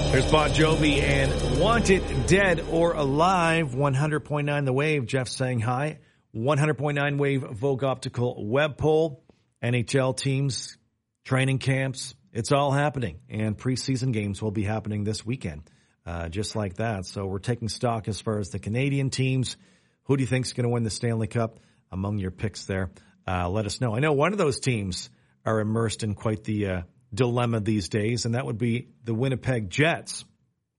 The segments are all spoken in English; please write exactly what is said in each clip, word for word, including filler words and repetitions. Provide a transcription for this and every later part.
There's Bon Jovi and Wanted Dead or Alive. one hundred point nine The Wave. Jeff saying hi. one hundred point nine Wave Vogue Optical Web Poll. N H L teams, training camps. It's all happening. And preseason games will be happening this weekend. Uh, just like that. So we're taking stock as far as the Canadian teams. Who do you think is going to win the Stanley Cup among your picks there? Uh, let us know. I know one of those teams are immersed in quite the uh, dilemma these days, and that would be the Winnipeg Jets.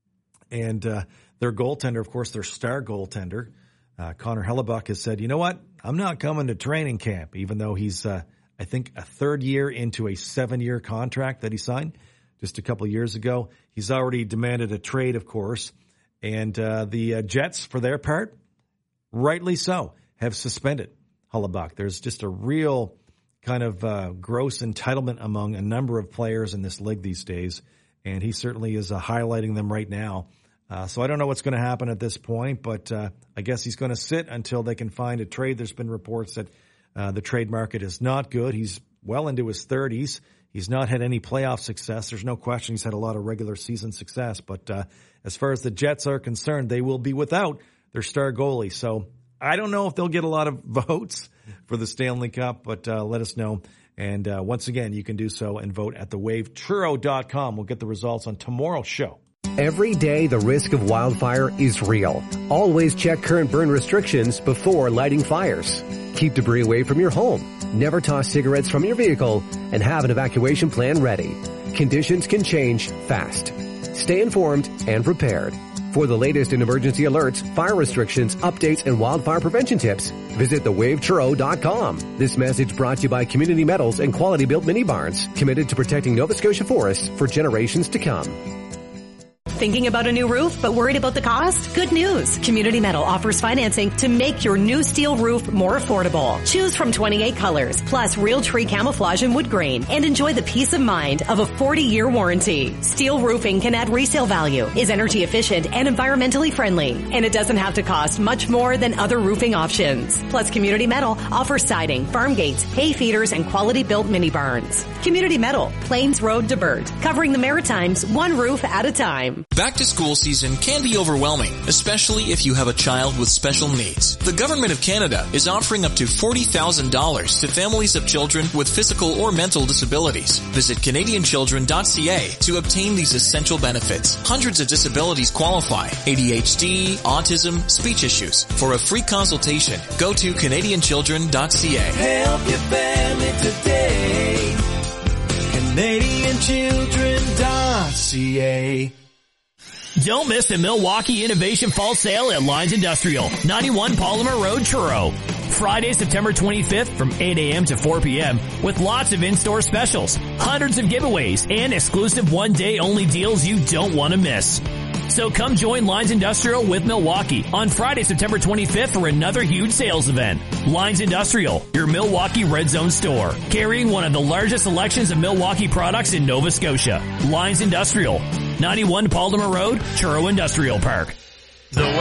And uh, their goaltender, of course, their star goaltender, uh, Connor Hellebuyck, has said, you know what, I'm not coming to training camp, even though he's, uh, I think, a third year into a seven-year contract that he signed just a couple of years ago. He's already demanded a trade, of course. And uh, the uh, Jets, for their part, rightly so, have suspended Hellebuyck. There's just a real kind of uh, gross entitlement among a number of players in this league these days, and he certainly is uh, highlighting them right now. Uh, so I don't know what's going to happen at this point, but uh, I guess he's going to sit until they can find a trade. There's been reports that uh, the trade market is not good. He's well into his thirties. He's not had any playoff success. There's no question he's had a lot of regular season success, but uh, as far as the Jets are concerned, they will be without their star goalie. So I don't know if they'll get a lot of votes for the Stanley Cup, but uh, let us know. And uh, once again, you can do so and vote at the wave churro dot com. We'll get the results on tomorrow's show. Every day, the risk of wildfire is real. Always check current burn restrictions before lighting fires. Keep debris away from your home. Never toss cigarettes from your vehicle, and have an evacuation plan ready. Conditions can change fast. Stay informed and prepared. For the latest in emergency alerts, fire restrictions, updates, and wildfire prevention tips, visit the wave churro dot com. This message brought to you by Community Metals and Quality Built Mini Barns, committed to protecting Nova Scotia forests for generations to come. Thinking about a new roof but worried about the cost? Good news. Community Metal offers financing to make your new steel roof more affordable. Choose from twenty-eight colors, plus real tree camouflage and wood grain, and enjoy the peace of mind of a forty-year warranty. Steel roofing can add resale value, is energy efficient and environmentally friendly, and it doesn't have to cost much more than other roofing options. Plus, Community Metal offers siding, farm gates, hay feeders, and quality built mini barns. Community Metal, Plains Road, Debert, covering the Maritimes one roof at a time. Back to school season can be overwhelming, especially if you have a child with special needs. The Government of Canada is offering up to forty thousand dollars to families of children with physical or mental disabilities. Visit Canadian Children dot C A to obtain these essential benefits. Hundreds of disabilities qualify: A D H D, autism, speech issues. For a free consultation, go to Canadian Children dot C A. Help your family today. Canadian Children dot C A. Don't miss the Milwaukee Innovation Fall Sale at Lines Industrial, ninety-one Polymer Road, Truro. Friday, September twenty-fifth from eight a.m. to four p.m. with lots of in-store specials, hundreds of giveaways, and exclusive one-day-only deals you don't want to miss. So come join Lines Industrial with Milwaukee on Friday, September twenty-fifth for another huge sales event. Lines Industrial, your Milwaukee Red Zone store, carrying one of the largest selections of Milwaukee products in Nova Scotia. Lines Industrial, ninety-one Polymer Road, Truro Industrial Park. The